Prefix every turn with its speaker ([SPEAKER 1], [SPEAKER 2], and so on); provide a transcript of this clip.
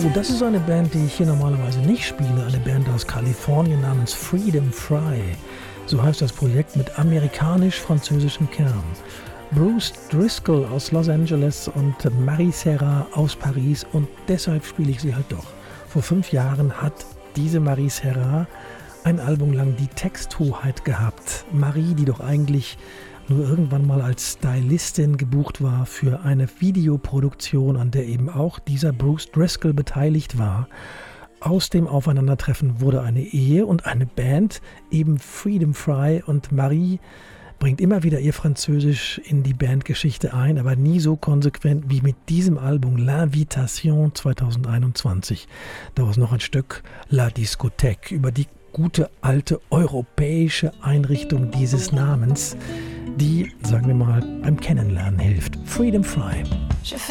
[SPEAKER 1] Das ist eine Band, die ich hier normalerweise nicht spiele. Eine Band aus Kalifornien namens Freedom Fry. So heißt das Projekt mit amerikanisch-französischem Kern. Bruce Driscoll aus Los Angeles und Marie Serra aus Paris. Und deshalb spiele ich sie halt doch. Vor 5 Jahren hat diese Marie Serra ein Album lang die Texthoheit gehabt. Marie, die doch eigentlich nur irgendwann mal als Stylistin gebucht war für eine Videoproduktion, an der eben auch dieser Bruce Driscoll beteiligt war. Aus dem Aufeinandertreffen wurde eine Ehe und eine Band, eben Freedom Fry, und Marie bringt immer wieder ihr Französisch in die Bandgeschichte ein, aber nie so konsequent wie mit diesem Album L'Invitation 2021. Daraus noch ein Stück La Discothèque über die gute alte europäische Einrichtung dieses Namens, die, sagen wir mal, beim Kennenlernen hilft. Freedom Fry.